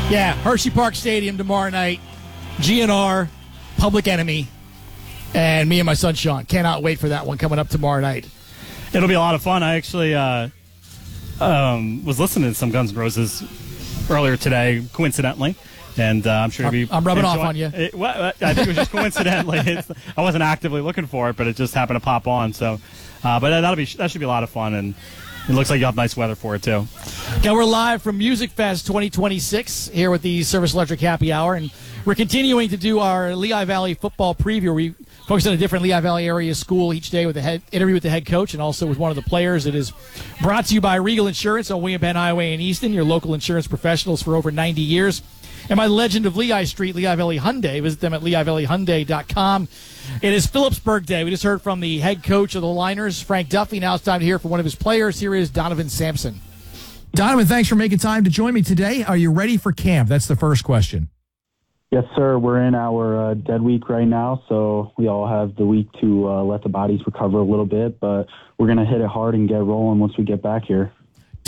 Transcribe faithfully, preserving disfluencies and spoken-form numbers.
Yeah, Hershey Park Stadium tomorrow night. G N R, Public Enemy, and me and my son Sean. Cannot wait for that one coming up tomorrow night. It'll be a lot of fun. I actually uh, um, was listening to some Guns N' Roses earlier today, coincidentally, and uh, I'm sure I'm, be. I'm rubbing enjoy- off on you. It, well, I think it was just coincidentally. It's, I wasn't actively looking for it, but it just happened to pop on. So, uh, but that'll be that should be a lot of fun, and it looks like you have nice weather for it too. Now we're live from Music Fest twenty twenty-six here with the Service Electric Happy Hour, and we're continuing to do our Lehigh Valley football preview. We focus on a different Lehigh Valley area school each day with a head, interview with the head coach and also with one of the players. It is brought to you by Regal Insurance on William Penn Highway in Easton, your local insurance professionals for over ninety years. And by Legend of Lehigh Street, Lehigh Valley Hyundai. Visit them at lehigh valley hyundai dot com. It is Phillipsburg Day. We just heard from the head coach of the Liners, Frank Duffy. Now it's time to hear from one of his players. Here is Donovan Sampson. Donovan, thanks for making time to join me today. Are you ready for camp? That's the first question. Yes, sir. We're in our uh, dead week right now, so we all have the week to uh, let the bodies recover a little bit, but we're going to hit it hard and get rolling once we get back here.